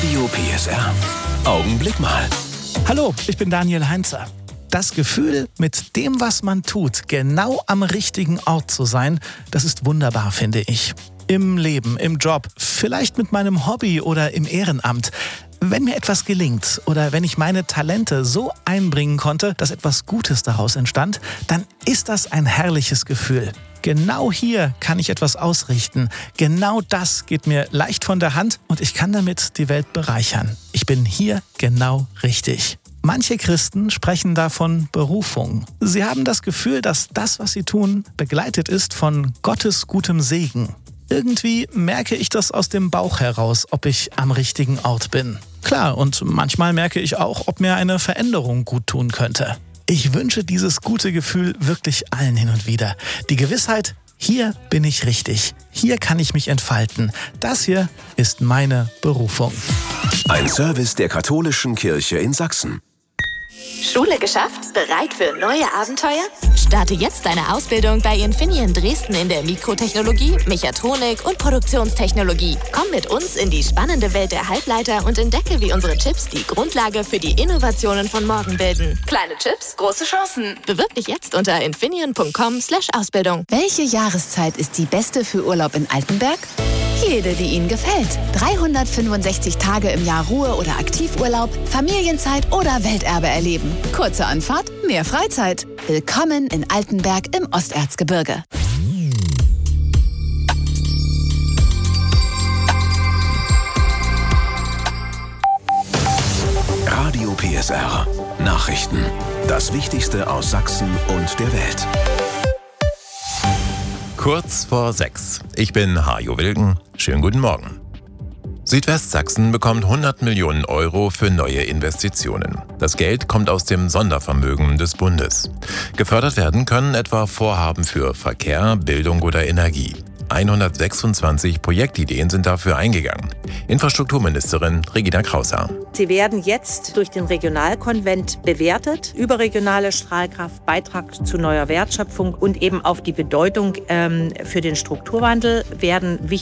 Radio PSR. Augenblick mal. Hallo, ich bin Daniel Heinzer. Das Gefühl, mit dem, was man tut, genau am richtigen Ort zu sein, das ist wunderbar, finde ich. Im Leben, im Job, vielleicht mit meinem Hobby oder im Ehrenamt. Wenn mir etwas gelingt oder wenn ich meine Talente so einbringen konnte, dass etwas Gutes daraus entstand, dann ist das ein herrliches Gefühl. Genau hier kann ich etwas ausrichten. Genau das geht mir leicht von der Hand und ich kann damit die Welt bereichern. Ich bin hier genau richtig. Manche Christen sprechen davon Berufung. Sie haben das Gefühl, dass das, was sie tun, begleitet ist von Gottes gutem Segen. Irgendwie merke ich das aus dem Bauch heraus, ob ich am richtigen Ort bin. Klar, und manchmal merke ich auch, ob mir eine Veränderung gut tun könnte. Ich wünsche dieses gute Gefühl wirklich allen hin und wieder. Die Gewissheit, hier bin ich richtig. Hier kann ich mich entfalten. Das hier ist meine Berufung. Ein Service der Katholischen Kirche in Sachsen. Schule geschafft? Bereit für neue Abenteuer? Starte jetzt deine Ausbildung bei Infineon Dresden in der Mikrotechnologie, Mechatronik und Produktionstechnologie. Komm mit uns in die spannende Welt der Halbleiter und entdecke, wie unsere Chips die Grundlage für die Innovationen von morgen bilden. Kleine Chips, große Chancen. Bewirb dich jetzt unter infineon.com/Ausbildung. Welche Jahreszeit ist die beste für Urlaub in Altenberg? Jede, die Ihnen gefällt. 365 Tage im Jahr Ruhe- oder Aktivurlaub, Familienzeit oder Welterbe erleben. Kurze Anfahrt, mehr Freizeit. Willkommen in Altenberg im Osterzgebirge. Radio PSR. Nachrichten. Das Wichtigste aus Sachsen und der Welt. Kurz vor 6. Ich bin Hajo Wilken. Schönen guten Morgen. Südwestsachsen bekommt 100 Millionen Euro für neue Investitionen. Das Geld kommt aus dem Sondervermögen des Bundes. Gefördert werden können etwa Vorhaben für Verkehr, Bildung oder Energie. 126 Projektideen sind dafür eingegangen. Infrastrukturministerin Regina Kraushaar. Sie werden jetzt durch den Regionalkonvent bewertet. Überregionale Strahlkraft, Beitrag zu neuer Wertschöpfung und eben auf die Bedeutung für den Strukturwandel werden wichtig.